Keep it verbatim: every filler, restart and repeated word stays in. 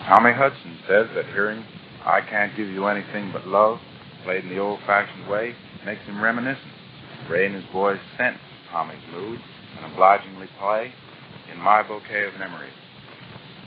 Tommy Hudson says that hearing "I Can't Give You Anything But Love" played in the old-fashioned way makes him reminiscent. Ray and his boys sent Tommy's mood and obligingly play "In My Bouquet of Memories."